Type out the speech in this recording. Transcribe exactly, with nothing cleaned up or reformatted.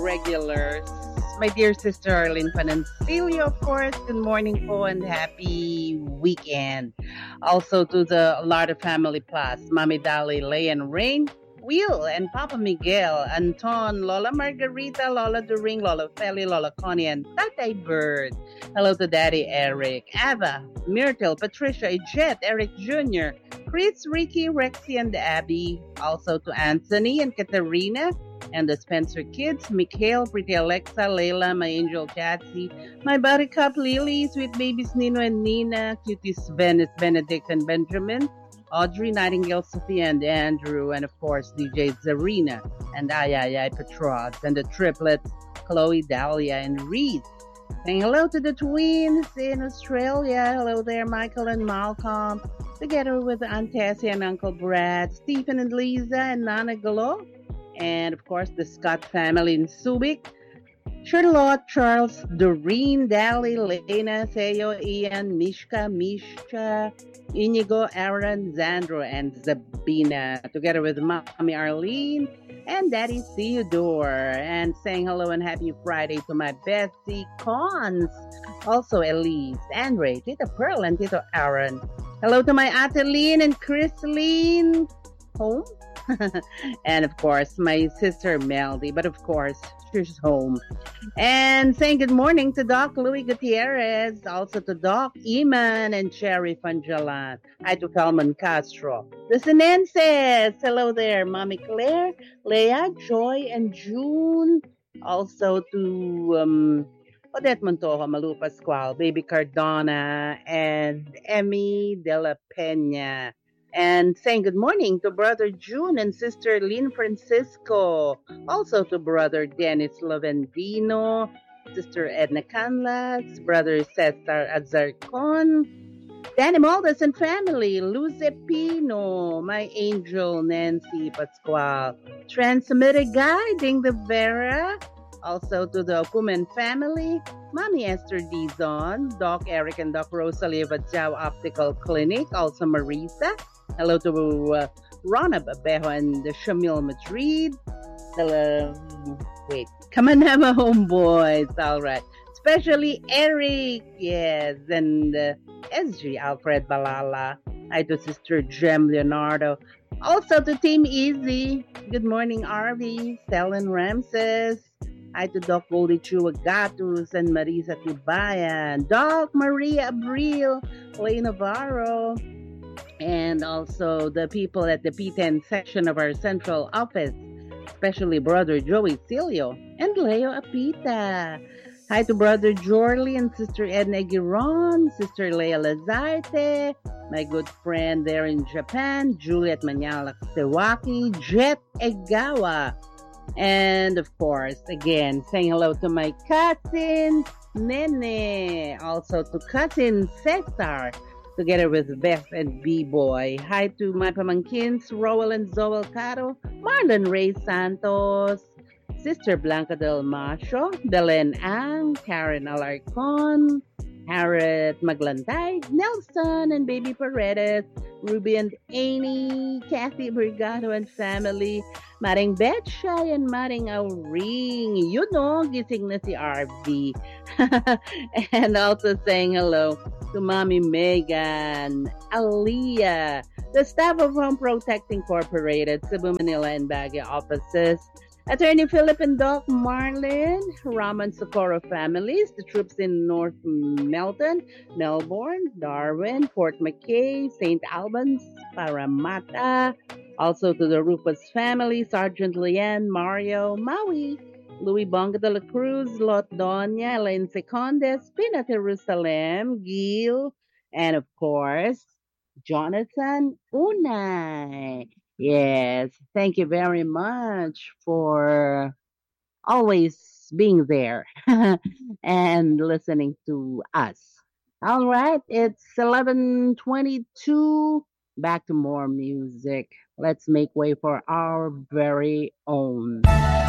regulars. My dear sister Arlene Panancilio, of course. Good morning po and happy weekend. Also to the Larda Family Plus, Mami Dali, Lay and Rain, Will and Papa Miguel, Anton, Lola Margarita, Lola During, Lola Feli, Lola Connie, and Tatay Bird. Hello to Daddy Eric, Ava, Myrtle, Patricia, Jet, Eric Junior, Chris, Ricky, Rexy, and Abby. Also to Anthony and Katarina and the Spencer kids, Mikhail, Pretty Alexa, Layla, my angel Chatsy, my buttercup Lily, sweet babies Nino and Nina, cuties Venice, Benedict and Benjamin, Audrey, Nightingale, Sophia and Andrew, and of course D J Zarina and Ay Ay Ay Petros, and the triplets Chloe, Dahlia, and Reese. Saying hello to the twins in Australia. Hello there, Michael and Malcolm, together with Aunt Tessie and Uncle Brad, Stephen and Lisa, and Nana Galo, and of course the Scott family in Subic, Charlotte, Charles, Doreen, Dally, Lena, Theo, Ian, Mishka, Misha, Inigo, Aaron, Zandro, and Zabina, together with Mommy Arlene and Daddy Theodore, and saying hello and happy Friday to my Betsy Cons, also Elise, Andre, Tita Pearl, and Tito Aaron. Hello to my Ateline and Chrisline home. And of course, my sister Melody, but of course, she's home. And saying good morning to Doc Louis Gutierrez, also to Doc Iman and Cherry Fanjalan. Hi to Calman Castro. The Sinenses, hello there, Mommy Claire, Leah, Joy, and June. Also to um, Odette Montojo, Malu Pascual, Baby Cardona, and Emmy De La Pena. And saying good morning to Brother June and Sister Lynn Francisco. Also to Brother Dennis Lovendino, Sister Edna Canlas, Brother Cesar Azarcon, Danny Maldas and family, Luce Pino, my angel Nancy Pascual, Transmitter Guiding the Vera. Also to the Okumen family, Mommy Esther Dizon, Doc Eric and Doc Rosalie of Adjao Optical Clinic, also Marisa. Hello to uh, Rona Babejo and the Shamil Madrid. Hello, wait, Kamanama homeboys, all right. Especially Eric, yes, and uh, S G Alfred Balala. Hi to Sister Jem Leonardo. Also to Team Easy. Good morning, Arby, Stellan Ramses. Hi to Doc Goldie Chua Gatus and Marisa Tibayan. Doc Maria Abril, Lay Navarro. And also the people at the P ten section of our central office, especially Brother Joey Cilio and Leo Apita. Hi to Brother Jorley and Sister Edna Giron, Sister Leia Lazarte, my good friend there in Japan, Juliet Manyalak Sewaki, Jet Egawa. And of course, again, saying hello to my cousin, Nene. Also to cousin Cesar, together with Beth and B-Boy. Hi to my pamangkins, Rowell and Zoel Caro, Marlon Ray Santos, Sister Blanca Del Macho, Belen Ang, Karen Alarcon, Harriet Maglantay, Nelson and Baby Paredes, Ruby and Amy, Kathy Brigado and family, Maring Betchay and Maring Auring. You know, gising na si R V. And also saying hello to Mommy Megan, Aliyah, the staff of Home Protect Incorporated, Cebu, Manila, and Baguio offices, Attorney Philip and Doc Marlin, Raman Socorro families, the troops in North Melton, Melbourne, Darwin, Port McKay, Saint Albans, Parramatta. Also to the Rufus family, Sergeant Leanne, Mario, Maui, Louis Bonga de la Cruz, Lot Doña, Elaine Secondes, Pina Jerusalem, Gil, and of course, Jonathan Unay. Yes, thank you very much for always being there and listening to us. All right, it's eleven twenty-two. Back to more music. Let's make way for our very own.